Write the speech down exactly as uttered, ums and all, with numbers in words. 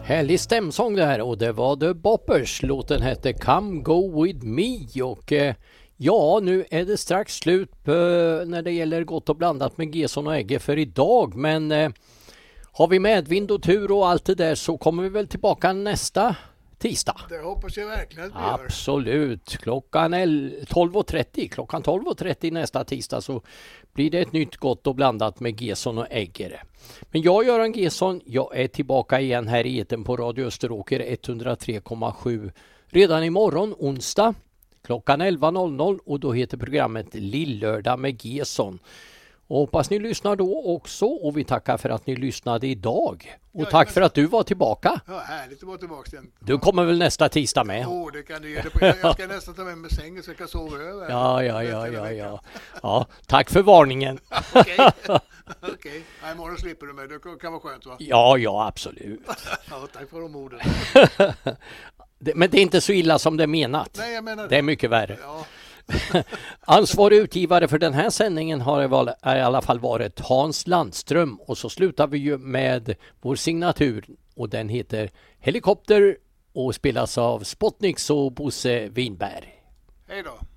Härlig stämsång där, och det var The Boppers. Låten hette Come Go With Me, och eh, ja, nu är det strax slut på, när det gäller Gott och blandat med Gesson och Egge för idag, men eh, har vi medvind och tur och allt det där så kommer vi väl tillbaka nästa tisdag. Det hoppas jag verkligen att vi gör. Absolut. Klockan tolv och trettio. Klockan tolv och trettio nästa tisdag så blir det ett nytt Gott och blandat med Gesson och Egger. Men jag, Göran Gesson, jag är tillbaka igen här i eten på Radio Österåker etthundratre komma sju redan imorgon onsdag klockan elva noll noll, och då heter programmet Lillördag med Gesson. Och hoppas ni lyssnar då också, och vi tackar för att ni lyssnade idag. Och ja, tack för att du var tillbaka. Ja, härligt att vara tillbaka sen. Du kommer väl nästa tisdag med? Åh, oh, det kan du göra. Jag ska nästan ta med mig sängen så jag kan sova över. Ja, ja, ja, ja, ja. Ja, tack för varningen. Okej, okej. Nej, imorgon slipper du mig. Det kan vara skönt, va? Ja, ja, absolut. Ja, tack för de orden. Men det är inte så illa som det är menat. Nej, jag menar det. Det är mycket värre. Ja. Ansvarig utgivare för den här sändningen har i alla fall varit Hans Landström, och så slutar vi ju med vår signatur, och den heter Helikopter och spelas av Spotnix och Bosse Winberg. Hej då.